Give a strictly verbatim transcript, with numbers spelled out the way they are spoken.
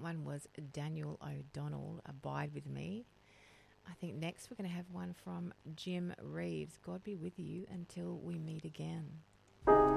one was Daniel O'Donnell, Abide With Me. I think next we're going to have one from Jim Reeves, God Be With You Until We Meet Again.